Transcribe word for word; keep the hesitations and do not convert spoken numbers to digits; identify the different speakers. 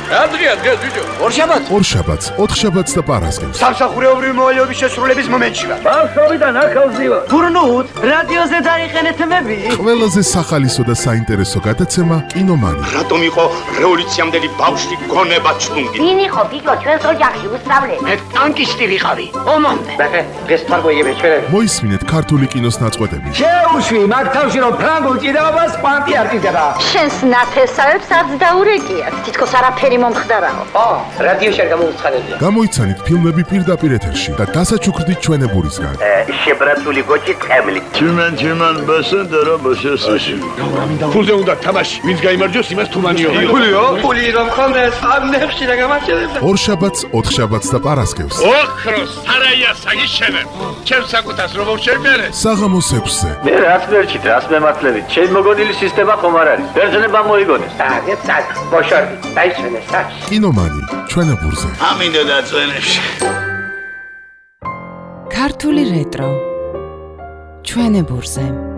Speaker 1: ადრია დღეს ბიჭო.
Speaker 2: ორშაბათს?
Speaker 3: ორშაბათს, ოთხშაბათს და პარასკევს.
Speaker 2: სამსახურეობრივი მოვალეობის შესრულების მომენტში ვარ.
Speaker 1: ბავშვობიდან ახალზივა.
Speaker 2: გურნუთ, რადიოზე დაიყენეთ მები.
Speaker 3: ყველაზე სახალისო და საინტერესო გადაცემა კინომანი.
Speaker 4: რატომ იყო რევოლუციამდელი ბავშვი გონება ჩლუნგი?
Speaker 5: ვინ იყო ბიჭო ჩვენს ოჯახში უსწავლე?
Speaker 2: მე ტანკისტი ვიყავი.
Speaker 5: ომამდე.
Speaker 2: ბახე, დღეს თარგოიები ჩვენები.
Speaker 3: მოისმინეთ ქართული კინოს ნაწყვეტები.
Speaker 1: შეუშვი მაგ თავში რომ ფრანგულ ჭიდაობას კვანტი არ ჭიდდება.
Speaker 5: შენს ნათესავებს არც დაურეკიათ. თითქოს არაფერი მომხდარაო.
Speaker 2: ო, რადიოში არ გამოუცხადებია.
Speaker 3: გამოიცანით ფილმები პირდაპირ ეთერში და დასაჩუქრდით ჩვენებურისგან.
Speaker 4: შებრაცული გოჭი წემლი.
Speaker 6: Чиман чиман басендера басესაში.
Speaker 1: ფულზე უნდა თამაში. ვინც გაიმარჯვოს იმას თუმანიო.
Speaker 2: ფულიო? ფული რომ ხონდეს, ამ ნებში რა გამარჯვებდა.
Speaker 3: ორშაბათს, ოთხშაბათს და პარასკევს.
Speaker 1: ოქროს სარაია საგიშენებ. ჩემს საკუთას რომ შევმერე.
Speaker 3: საღამოს ექვსზე.
Speaker 6: მე რას მერჩით, რას მემართლებით? ჩემ მოგონილი სისტემა ხომ არ არის. ბერძნებმა მოიგონეს.
Speaker 2: აგეთ სად, ბოშორდი, დაიშვენე სად.
Speaker 3: კინომანი, ჩვენებურზე.
Speaker 6: ამინდა დაწვენებში.
Speaker 7: ქართული რეტრო ჩვენებურზე.